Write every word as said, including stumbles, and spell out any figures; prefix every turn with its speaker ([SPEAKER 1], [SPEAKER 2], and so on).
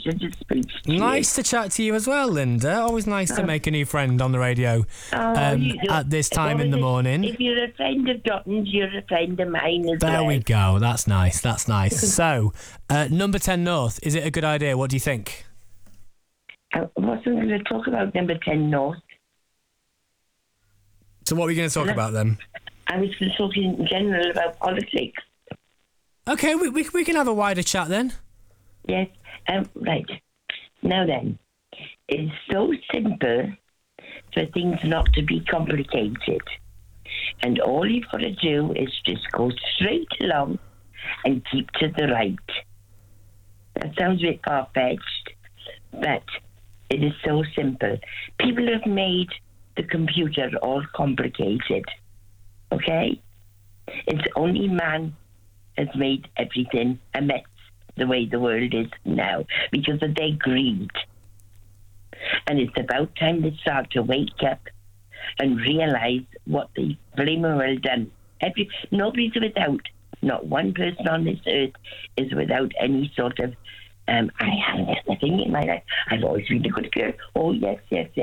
[SPEAKER 1] pleasure to speak to you.
[SPEAKER 2] Nice to chat to you as well, Linda. Always nice to
[SPEAKER 1] Oh.
[SPEAKER 2] make a new friend on the radio
[SPEAKER 1] Oh,
[SPEAKER 2] um,
[SPEAKER 1] you do-
[SPEAKER 2] at this time
[SPEAKER 1] well,
[SPEAKER 2] in the
[SPEAKER 1] if-
[SPEAKER 2] morning.
[SPEAKER 1] If you're a friend of Dotton's, you're a friend of mine as well.
[SPEAKER 2] There we go. That's nice. That's nice. So, uh, number ten North, is it a good idea? What do you think?
[SPEAKER 1] I wasn't going to talk about number ten North.
[SPEAKER 2] So what are we going to talk about then?
[SPEAKER 1] I was going to talk in general about politics.
[SPEAKER 2] Okay, we, we, we can have a wider chat then.
[SPEAKER 1] Yes. Um, right. Now then, it's so simple for things not to be complicated. And all you've got to do is just go straight along and keep to the right. That sounds a bit far-fetched, but it is so simple. People have made the computer all complicated, okay? It's only man has made everything a mess the way the world is now because of their greed. And it's about time they start to wake up and realise what they blaming well done. Every, nobody's without, not one person on this earth is without any sort of, um, I haven't had a thing in my life. I've always been a good girl. Oh, yes, yes, yes.